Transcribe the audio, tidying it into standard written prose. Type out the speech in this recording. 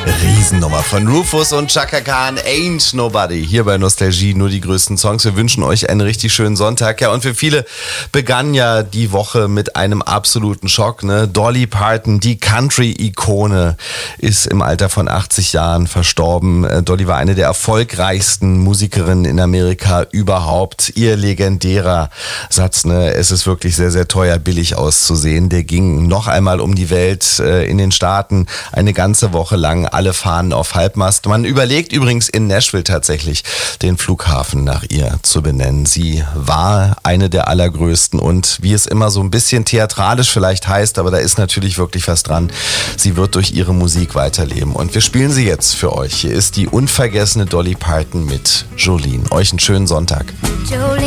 Riesennummer von Rufus und Chaka Khan, Ain't Nobody. Hier bei Nostalgie nur die größten Songs. Wir wünschen euch einen richtig schönen Sonntag. Ja, und für viele begann ja die Woche mit einem absoluten Schock. Ne? Dolly Parton, die Country-Ikone, ist im Alter von 80 Jahren verstorben. Dolly war eine der erfolgreichsten Musikerinnen in Amerika überhaupt. Ihr legendärer Satz, ne? Es ist wirklich sehr, sehr teuer, billig auszusehen. Der ging noch einmal um die Welt in den Staaten eine ganze Woche lang. Alle Fahnen auf Halbmast. Man überlegt übrigens in Nashville tatsächlich, den Flughafen nach ihr zu benennen. Sie war eine der allergrößten und wie es immer so ein bisschen theatralisch vielleicht heißt, aber da ist natürlich wirklich was dran. Sie wird durch ihre Musik weiterleben und wir spielen sie jetzt für euch. Hier ist die unvergessene Dolly Parton mit Jolene. Euch einen schönen Sonntag. Jolene.